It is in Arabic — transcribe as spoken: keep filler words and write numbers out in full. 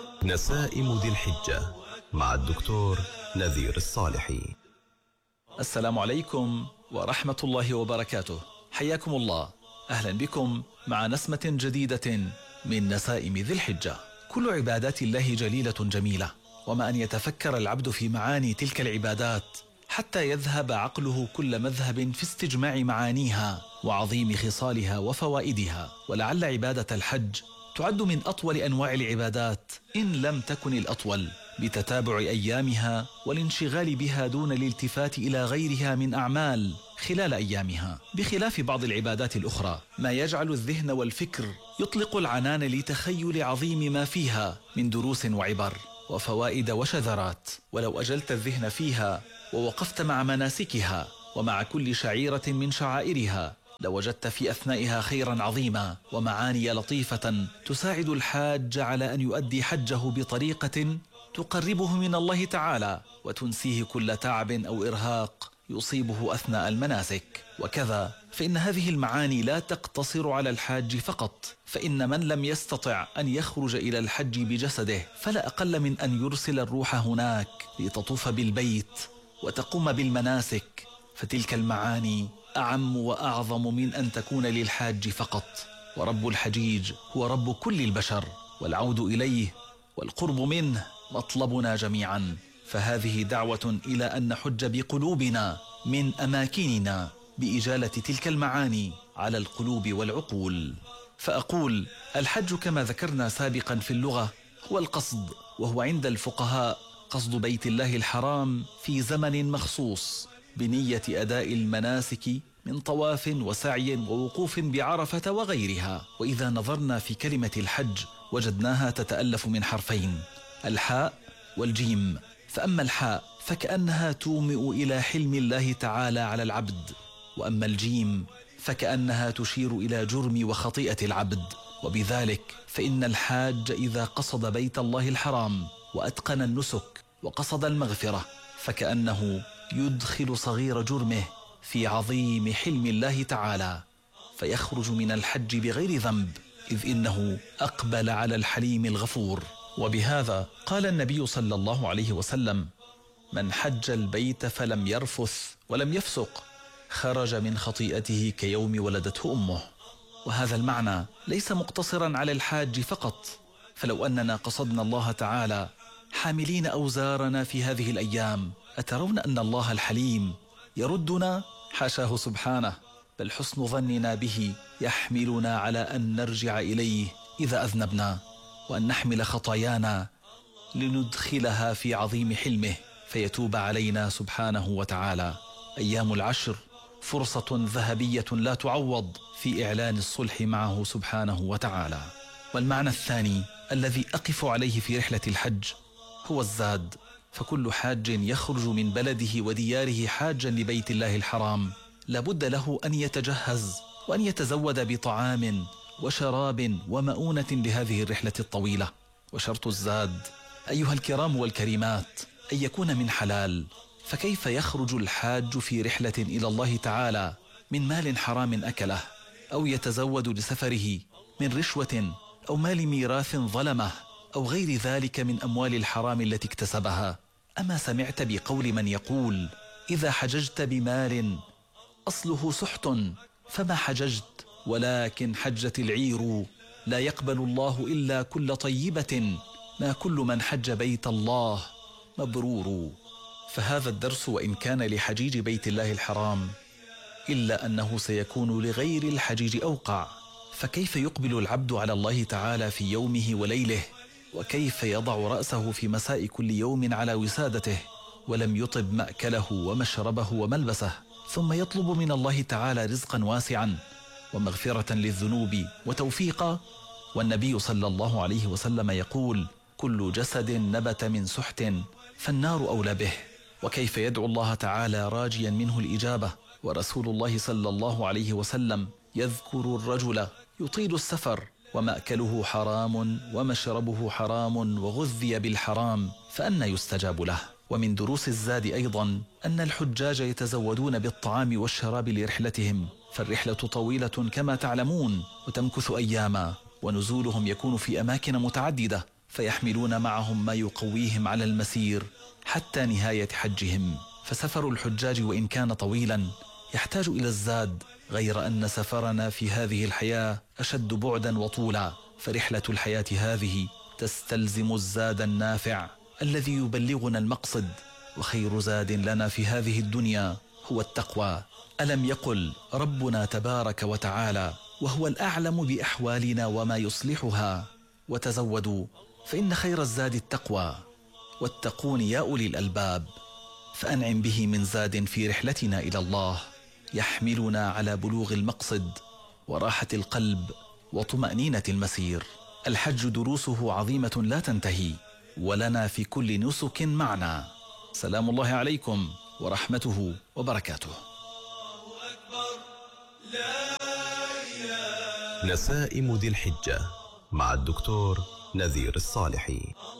نسائم ذي الحجة مع الدكتور نذير الصالحي. السلام عليكم ورحمة الله وبركاته، حياكم الله، أهلا بكم مع نسمة جديدة من نسائم ذي الحجة. كل عبادات الله جليلة جميلة، وما أن يتفكر العبد في معاني تلك العبادات حتى يذهب عقله كل مذهب في استجماع معانيها وعظيم خصالها وفوائدها. ولعل عبادة الحج تعد من أطول أنواع العبادات إن لم تكن الأطول، بتتابع أيامها والانشغال بها دون الالتفات إلى غيرها من أعمال خلال أيامها، بخلاف بعض العبادات الأخرى ما يجعل الذهن والفكر يطلق العنان لتخيل عظيم ما فيها من دروس وعبر وفوائد وشذرات. ولو أجلت الذهن فيها ووقفت مع مناسكها ومع كل شعيرة من شعائرها لوجدت في أثنائها خيرا عظيما ومعاني لطيفة تساعد الحاج على أن يؤدي حجه بطريقة تقربه من الله تعالى وتنسيه كل تعب أو إرهاق يصيبه أثناء المناسك. وكذا فإن هذه المعاني لا تقتصر على الحاج فقط، فإن من لم يستطع أن يخرج إلى الحج بجسده فلا أقل من أن يرسل الروح هناك لتطوف بالبيت وتقوم بالمناسك، فتلك المعاني أعم وأعظم من أن تكون للحاج فقط. ورب الحجيج هو رب كل البشر، والعود إليه والقرب منه مطلبنا جميعا، فهذه دعوة إلى أن نحج بقلوبنا من أماكننا بإجالة تلك المعاني على القلوب والعقول. فأقول الحج كما ذكرنا سابقا في اللغة هو القصد، وهو عند الفقهاء قصد بيت الله الحرام في زمن مخصوص بنية أداء المناسك من طواف وسعي ووقوف بعرفة وغيرها. وإذا نظرنا في كلمة الحج وجدناها تتألف من حرفين، الحاء والجيم. فأما الحاء فكأنها تومئ إلى حلم الله تعالى على العبد، وأما الجيم فكأنها تشير إلى جرم وخطيئة العبد. وبذلك فإن الحاج إذا قصد بيت الله الحرام وأتقن النسك وقصد المغفرة فكأنه يدخل صغير جرمه في عظيم حلم الله تعالى، فيخرج من الحج بغير ذنب، إذ إنه أقبل على الحليم الغفور. وبهذا قال النبي صلى الله عليه وسلم: من حج البيت فلم يرفث ولم يفسق خرج من خطيئته كيوم ولدته أمه. وهذا المعنى ليس مقتصرا على الحاج فقط، فلو أننا قصدنا الله تعالى حاملين أوزارنا في هذه الأيام أترون أن الله الحليم يردنا؟ حاشاه سبحانه، بل حسن ظننا به يحملنا على أن نرجع إليه إذا أذنبنا، وأن نحمل خطايانا لندخلها في عظيم حلمه فيتوب علينا سبحانه وتعالى. أيام العشر فرصة ذهبية لا تعوض في إعلان الصلح معه سبحانه وتعالى. والمعنى الثاني الذي أقف عليه في رحلة الحج هو الزاد، فكل حاج يخرج من بلده ودياره حاجا لبيت الله الحرام لابد له أن يتجهز وأن يتزود بطعام وشراب ومؤونة لهذه الرحلة الطويلة. وشرط الزاد أيها الكرام والكريمات أن يكون من حلال، فكيف يخرج الحاج في رحلة إلى الله تعالى من مال حرام أكله، أو يتزود لسفره من رشوة أو مال ميراث ظلمه أو غير ذلك من أموال الحرام التي اكتسبها؟ أما سمعت بقول من يقول: إذا حججت بمال أصله سحت فما حججت، ولكن حجت العير، لا يقبل الله إلا كل طيبة، ما كل من حج بيت الله مبرور. فهذا الدرس وإن كان لحجيج بيت الله الحرام إلا أنه سيكون لغير الحجيج أوقع. فكيف يقبل العبد على الله تعالى في يومه وليله، وكيف يضع رأسه في مساء كل يوم على وسادته ولم يطب مأكله ومشربه وملبسه، ثم يطلب من الله تعالى رزقا واسعا ومغفرة للذنوب وتوفيقا؟ والنبي صلى الله عليه وسلم يقول: كل جسد نبت من سحت فالنار أولى به. وكيف يدعو الله تعالى راجيا منه الإجابة، ورسول الله صلى الله عليه وسلم يذكر الرجل يطيل السفر ومأكله حرام ومشربه حرام وغذي بالحرام، فأنى يستجاب له؟ ومن دروس الزاد أيضا أن الحجاج يتزودون بالطعام والشراب لرحلتهم، فالرحلة طويلة كما تعلمون وتمكث أياما، ونزولهم يكون في أماكن متعددة، فيحملون معهم ما يقويهم على المسير حتى نهاية حجهم. فسفر الحجاج وإن كان طويلا يحتاج إلى الزاد، غير أن سفرنا في هذه الحياة أشد بعدا وطولا، فرحلة الحياة هذه تستلزم الزاد النافع الذي يبلغنا المقصد، وخير زاد لنا في هذه الدنيا هو التقوى. ألم يقل ربنا تبارك وتعالى وهو الأعلم بأحوالنا وما يصلحها: وتزودوا فإن خير الزاد التقوى واتقون يا أولي الألباب. فأنعم به من زاد في رحلتنا إلى الله يحملنا على بلوغ المقصد وراحة القلب وطمأنينة المسير. الحج دروسه عظيمة لا تنتهي، ولنا في كل نسك معنى. سلام الله عليكم ورحمته وبركاته. نسائم ذي الحجة مع الدكتور نذير الصالحي.